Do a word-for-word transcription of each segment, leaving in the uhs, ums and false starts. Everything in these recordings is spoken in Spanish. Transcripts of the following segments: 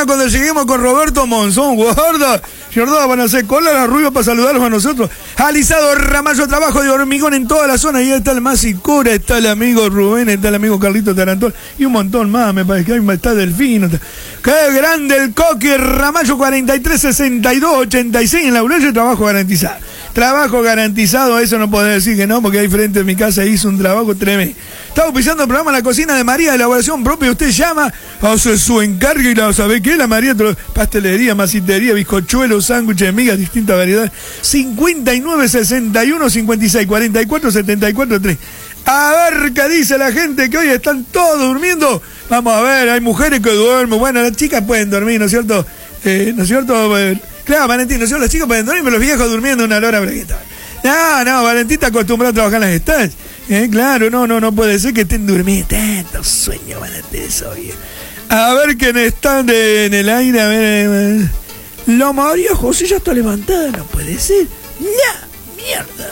mañana cuando lleguemos con Roberto Monzón, guarda, ¿verdad? Van a hacer cola la rubia para saludarlos a nosotros. Alisado Ramallo, trabajo de hormigón en toda la zona. Y ahí está el Masicura, está el amigo Rubén, está el amigo Carlito Tarantol y un montón más, me parece que ahí está Delfino. Está. ¡Qué grande el Coqui! Ramallo cuarenta y tres sesenta y dos ochenta y seis en la Urella, trabajo garantizado. Trabajo garantizado, eso no puedo decir que no, porque ahí frente a mi casa hizo un trabajo tremendo. Estamos pisando el programa La Cocina de María, de elaboración propia. Usted llama, hace su encargo y la sabe qué, la María, pastelería, masitería, bizcochuelos, sándwiches, migas, distintas variedades. cincuenta y nueve sesenta y uno cincuenta y seis cuarenta y cuatro setenta y cuatro tres. A ver qué dice la gente, que hoy están todos durmiendo. Vamos a ver, hay mujeres que duermen. Bueno, las chicas pueden dormir, ¿no es cierto? Eh, ¿No es cierto? Eh, claro, Valentín, ¿no es cierto? Las chicas pueden dormir, pero los viejos durmiendo una hora breguita. No, no, Valentín está acostumbrado a trabajar en las estancias. Eh, claro, no, no, no puede ser que estén durmiendo. Tanto sueño, Valentín, eso bien. A ver quién están de, en el aire, a ver. Eh, la María José ya está levantada, no puede ser. La mierda.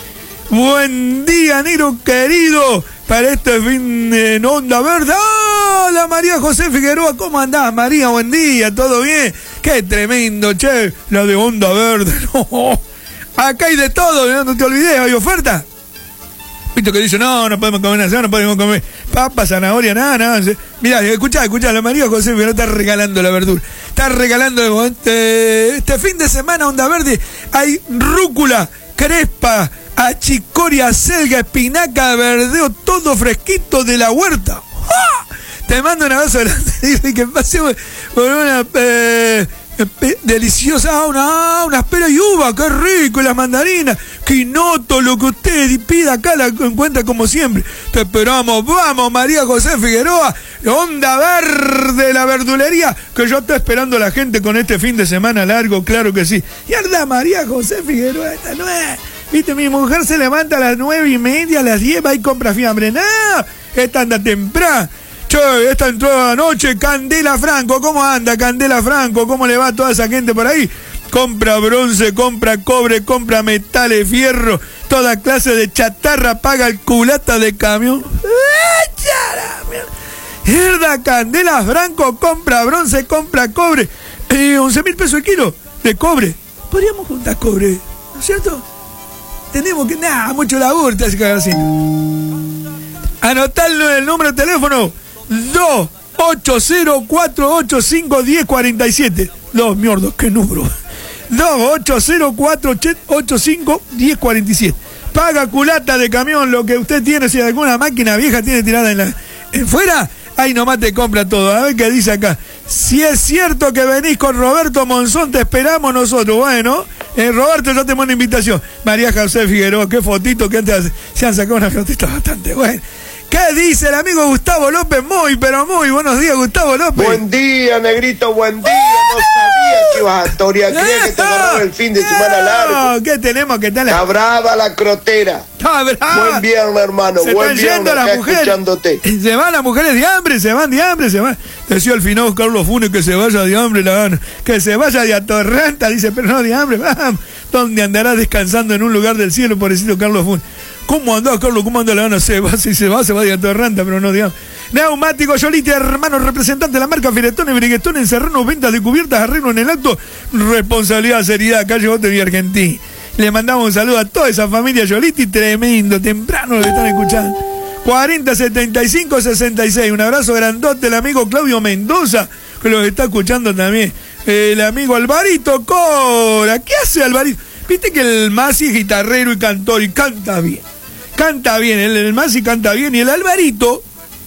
Buen día, negro querido, para este fin en Onda Verde. ¡Ah! La María José Figueroa, ¿cómo andás, María? Buen día, ¿todo bien? Qué tremendo, che, la de Onda Verde. No, acá hay de todo, no te olvides, hay oferta. Viste que dice, no, no podemos comer nada, no podemos comer papa, zanahoria, nada, nada. Mirá, escuchá, escuchá, la María José Figueroa está regalando la verdura. Está regalando este, este fin de semana Onda Verde. Hay rúcula, crespa, achicoria, selga, espinaca, verdeo, todo fresquito de la huerta. ¡Ah! Te mando un abrazo grande. Que pase por una eh, eh, deliciosa, una, unas peras y uva, qué rico, y las mandarinas, quinoto, lo que usted pida acá la encuentra como siempre. Te esperamos, vamos, María José Figueroa, Onda Verde, la verdulería, que yo estoy esperando a la gente con este fin de semana largo, claro que sí. Y anda María José Figueroa, esta no es. Viste, mi mujer se levanta a las nueve y media, a las diez, va y compra fiambre. No, esta anda temprano. Che, esta entró anoche, Candela Franco. ¿Cómo anda Candela Franco? ¿Cómo le va a toda esa gente por ahí? Compra bronce, compra cobre, compra metales, fierro, toda clase de chatarra, paga el culata de camión. Mierda, Candela Franco, compra bronce, compra cobre. Eh, once mil pesos el kilo de cobre. Podríamos juntar cobre, ¿no es cierto? Tenemos que, nada, mucho laburo, te hace cagar así. Anotarlo en el número de teléfono dos ocho cero cuatro ocho cinco uno cero cuatro siete. Dos mierdos, qué número. dos ocho cero cuatro ocho cinco uno cero cuatro siete. Paga culata de camión, lo que usted tiene, si alguna máquina vieja tiene tirada en la en fuera, ahí nomás te compra todo. A ver qué dice acá. Si es cierto que venís con Roberto Monzón, te esperamos nosotros. Bueno, eh, Roberto, yo te mando invitación. María José Figueroa, qué fotito que antes se han sacado una fotito bastante buena. ¿Qué dice el amigo Gustavo López? Muy, pero muy buenos días, Gustavo López. Buen día, negrito, buen día. No sabía que ibas a torear. Creía que te agarraba el fin de semana largo. ¿Qué tenemos? ¿Qué tal? Está brava la crotera. Está brava. Buen viernes, hermano. Se buen están viernes yendo las mujeres. Escuchándote. Se van las mujeres de hambre, se van de hambre, se van. Decía al final Carlos Funes que se vaya de hambre, la gana. Que se vaya de atorranta, dice, pero no de hambre. Vamos. ¿Dónde andará descansando en un lugar del cielo, pobrecito Carlos Funes? ¿Cómo andás, Carlos? ¿Cómo anda la gana? Se va, si se va, se va de atorranta, pero no digamos. Neumático Yoliti, hermano representante de la marca Firetón y Briguetón en Serrano, ventas de cubiertas, arreglo en el acto, responsabilidad, seriedad, calle Bote y Argentina. Le mandamos un saludo a toda esa familia Yoliti, tremendo, temprano lo que están escuchando. cuarenta setenta y cinco sesenta y seis, un abrazo grandote, el amigo Claudio Mendoza, que los está escuchando también. El amigo Alvarito Cora, ¿qué hace Alvarito? Viste que el Masi es guitarrero y cantor y canta bien. Canta bien, el, el Masi canta bien y el Alvarito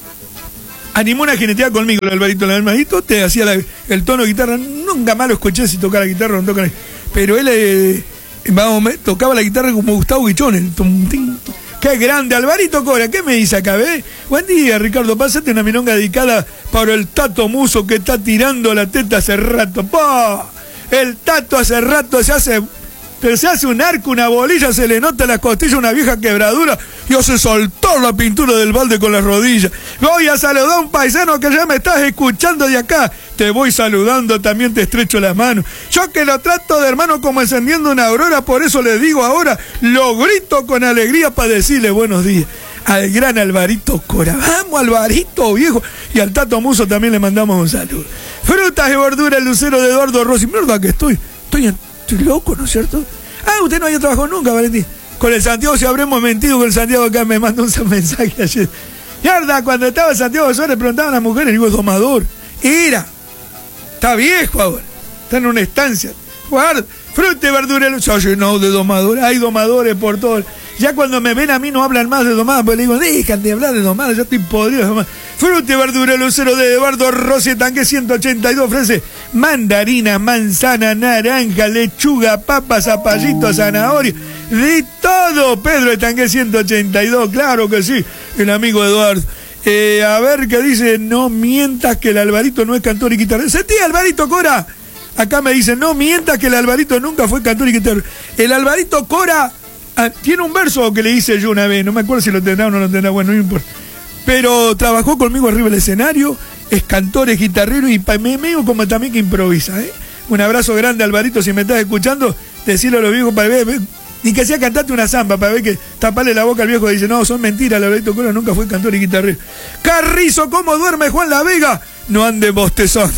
animó una jineteada conmigo, el Alvarito. El Alvarito te hacía la, el tono de guitarra, nunca más lo escuché si tocara la guitarra o no toca. Pero él eh, vamos, tocaba la guitarra como Gustavo Guichón. El tum, tim, tum. ¡Qué grande! Alvarito Cora, ¿qué me dice acá, ve? Buen día, Ricardo, pásate una milonga dedicada para el Tato Muso que está tirando la teta hace rato. ¡Pah! El Tato hace rato se hace... Pero se hace un arco, una bolilla, se le nota la costilla, una vieja quebradura y hace soltar la pintura del balde con las rodillas. Voy a saludar a un paisano que ya me estás escuchando de acá. Te voy saludando, también te estrecho las manos. Yo que lo trato de hermano como encendiendo una aurora, por eso le digo ahora, lo grito con alegría para decirle buenos días. al gran Alvarito Cora. Vamos, Alvarito, viejo. Y al Tato Muso también le mandamos un saludo. Frutas y verduras, el lucero de Eduardo Rossi. Mierda que estoy, estoy, estoy loco, ¿no es cierto? Ah, usted no había trabajado nunca, Valentín. Con el Santiago, si habremos mentido con el Santiago, acá me mandó un mensaje ayer. Mierda, cuando estaba Santiago Suárez preguntaban a las mujeres, digo, domador. Era. Está viejo ahora. Está en una estancia. Guarda, fruta y verdura. Se ha llenado de domadores. Hay domadores por todo. Ya cuando me ven a mí no hablan más de domadas, pues le digo, dejan de hablar de domadas, ya estoy podrido de domadas. Fruta y verdura, lucero de Eduardo Rossi, tanque ciento ochenta y dos, ofrece mandarina, manzana, naranja, lechuga, papa, zapallito, zanahoria, de todo. Pedro de tanque ciento ochenta y dos, claro que sí, el amigo Eduardo. Eh, a ver qué dice, no mientas que el Alvarito no es cantor y guitarrista. Sentí, Alvarito Cora. Acá me dicen, no mientas que el Alvarito nunca fue cantor y guitarrista. El Alvarito Cora ah, tiene un verso que le hice yo una vez, no me acuerdo si lo tendrá o no lo tendrá, bueno, no importa. Pero trabajó conmigo arriba del escenario, es cantor, es guitarrero y me medio como también que improvisa, ¿eh? Un abrazo grande, Alvarito, si me estás escuchando, decirle a los viejos para ver, ver ni que sea cantarte una zamba para ver que taparle la boca al viejo y dice, no, son mentiras, el Alvarito Cora nunca fue cantor y guitarrero. Carrizo, ¿cómo duerme Juan La Vega? No ande bostezón.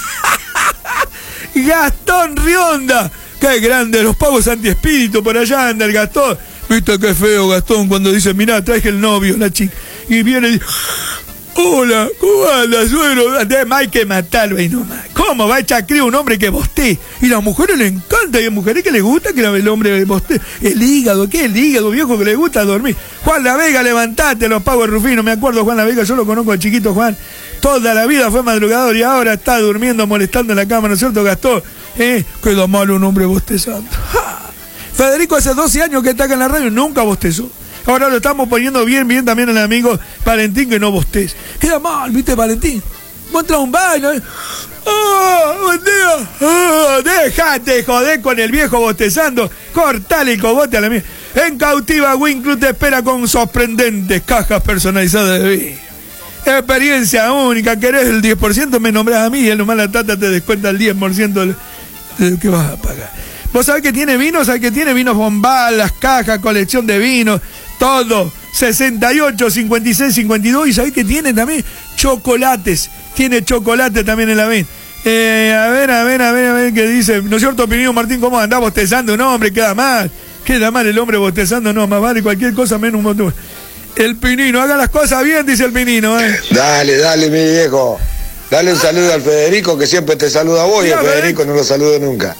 Gastón Rionda, qué grande, los pavos antiespíritu, por allá anda el Gastón. Viste qué feo Gastón cuando dice, mirá, traje el novio, la chica. Y viene y dice, hola, ¿cómo anda, suegro? Hay que matarlo ahí nomás. ¿Cómo va a echar crío un hombre que bostee? Y a las mujeres le encanta, y a las mujeres que les gusta que el hombre bostee. El hígado, ¿qué es el hígado, viejo, que le gusta dormir? Juan La Vega, levantate, los pavos rufinos. Me acuerdo, Juan La Vega, yo lo conozco al chiquito Juan. Toda la vida fue madrugador y ahora está durmiendo, molestando en la cama, ¿no es cierto, Gastón? ¿Eh? Queda mal un hombre bostezando. ¡Ja! Federico hace doce años que está acá en la radio, nunca bostezó. Ahora lo estamos poniendo bien, bien también al amigo Valentín, que no bostez. Queda mal, ¿viste, Valentín? Muestra un baño. ¿eh? ¡Oh, buen día! ¡Oh, déjate joder con el viejo bostezando! Cortale el cogote a la mía. En Cautiva, Winclub te espera con sorprendentes cajas personalizadas de vino. Experiencia única, querés el diez por ciento, me nombrás a mí y el nomás la tata te descuenta el diez por ciento de lo que vas a pagar. ¿Vos sabés que tiene vinos? ¿Sabés que tiene vinos Bombal, las cajas, colección de vinos, todo? sesenta y ocho, cincuenta y seis, cincuenta y dos. Y sabés que tiene también chocolates. Tiene chocolate también en la venta. Eh, a ver, a ver, a ver, a ver qué dice. ¿No es cierto, Pinino Martín? ¿Cómo andás bostezando? No, hombre, queda mal. Queda mal el hombre bostezando, no, más vale cualquier cosa menos un montón. El Pinino, haga las cosas bien, dice el Pinino, ¿eh? Dale, dale, mi viejo. Dale un saludo al Federico, que siempre te saluda a vos, y al Federico no lo saludo nunca.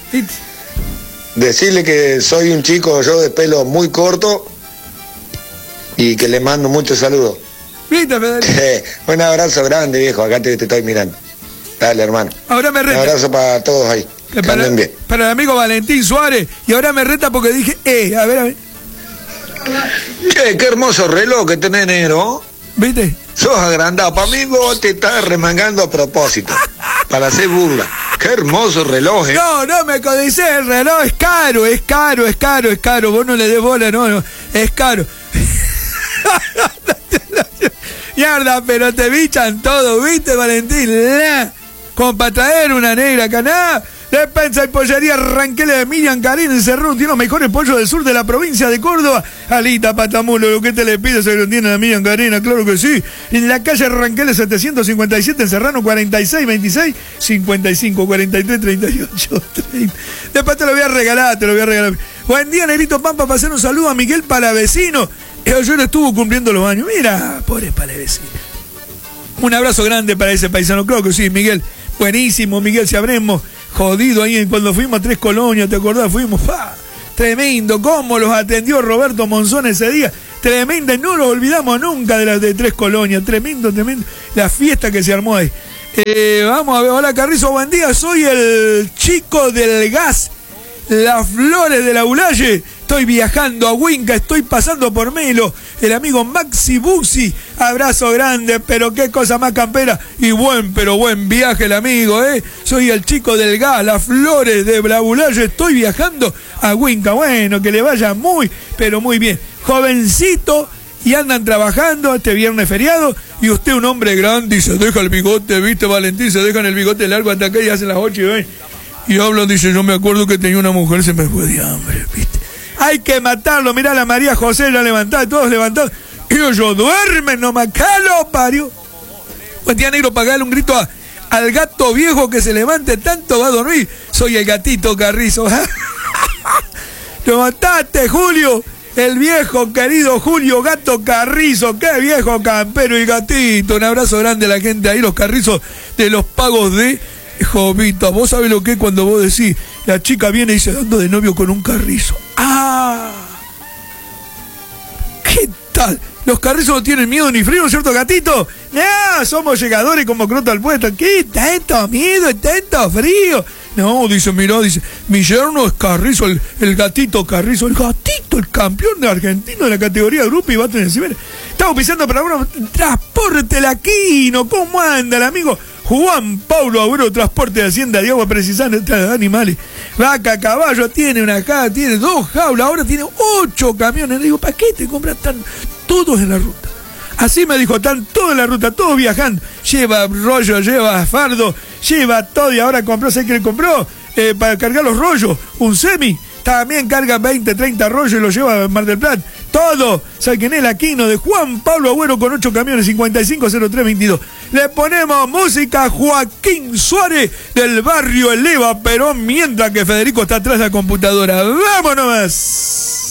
Decirle que soy un chico yo de pelo muy corto y que le mando muchos saludos. ¿Viste, Federico? Un abrazo grande, viejo, acá te, te estoy mirando. Dale, hermano. Ahora me reta. Un abrazo para todos ahí. Que para, anden bien. Para el amigo Valentín Suárez. Y ahora me reta porque dije, eh, a ver, a ver. Che, qué hermoso reloj que tenés, negro. ¿Viste? Sos agrandado. Para mí vos te estás remangando a propósito. Para hacer burla. Qué hermoso reloj, ¿eh? No, no me codicé, el reloj es caro, es caro, es caro, es caro. Vos no le des bola, no, no. Es caro. Mierda, pero te bichan todo, ¿viste, Valentín? Como para traer una negra acá, nada. Despensa y pollería Ranquele de Miriam Karin en Cerrón, tiene los mejores pollos del sur de la provincia de Córdoba. Alita, patamulo, lo que te le pide se lo tiene a Miriam Karin, claro que sí. En la calle Ranquele setecientos cincuenta y siete en Serrano, cuarenta y seis, veintiséis, cincuenta y cinco, cuarenta y tres, treinta y ocho, treinta. Después te lo voy a regalar, te lo voy a regalar. Buen día, Negrito Pampa, para hacer un saludo a Miguel Palavecino. Ayer estuvo cumpliendo los años. Mira, pobre Palavecino. Un abrazo grande para ese paisano, creo que sí, Miguel. Buenísimo, Miguel, si habremos jodido ahí cuando fuimos a Tres Colonias, ¿te acordás? Fuimos, ¡pa! Tremendo, cómo los atendió Roberto Monzón ese día. Tremenda, no lo olvidamos nunca de las de Tres Colonias. Tremendo, tremendo. La fiesta que se armó ahí. Eh, vamos a ver, hola Carrizo, buen día. Soy el chico del gas. Las Flores de la Ulaye. Estoy viajando a Huinca, estoy pasando por Melo. El amigo Maxi Buxi, abrazo grande, pero qué cosa más campera. Y buen, pero buen viaje el amigo, ¿eh? Soy el chico del gas, Las Flores de la Ulaye. Estoy viajando a Huinca. Bueno, que le vaya muy, pero muy bien. Jovencito, y andan trabajando este viernes feriado. Y usted un hombre grande y se deja el bigote, ¿viste, Valentín? Se dejan el bigote largo hasta acá y hacen las ocho y ven. Y hablan, dice, yo me acuerdo que tenía una mujer, se me fue de hambre, ¿viste? Hay que matarlo, mirá la María José ya levantada, todos levantados. Y ellos duermen nomás, calo parió. Buen día, negro, pagale un grito a, al gato viejo que se levante tanto, va a dormir. Soy el gatito Carrizo. Lo mataste, Julio. El viejo querido Julio Gato Carrizo. Qué viejo campero y gatito. Un abrazo grande a la gente ahí, los Carrizos de los pagos de Jovita. Vos sabés lo que es cuando vos decís, la chica viene y se dando de novio con un carrizo. ¡Ah! ¿Qué tal? Los carrizos no tienen miedo ni frío, ¿no es cierto, gatito? No, somos llegadores como crota al puesto. ¿Qué tanto miedo, tanto frío? No, dice, mirá, dice, mi yerno es Carrizo, el, el gatito Carrizo, el gatito, el campeón de argentino de la categoría grupo y va a tener Ciber. Estamos pisando para uno, transporte laquino, ¿cómo anda el amigo? Juan Pablo Agüero, transporte de Hacienda de Agua, precisando de animales. Vaca, caballo, tiene una caja, tiene dos jaulas, ahora tiene ocho camiones. Le digo, ¿para qué te compras tan todos en la ruta? Así me dijo, están todos en la ruta, todos viajando. Lleva rollo, lleva fardo, lleva todo y ahora compró, ¿sabes qué le compró? Eh, para cargar los rollos, un semi. También carga veinte, treinta rollos y lo lleva a Mar del Plata. Todo. ¿Sabe quién es? El Aquino de Juan Pablo Agüero con ocho camiones, cincuenta y cinco cero tres veintidós. Le ponemos música a Joaquín Suárez del barrio Eleva Perón, mientras que Federico está atrás de la computadora. ¡Vámonos!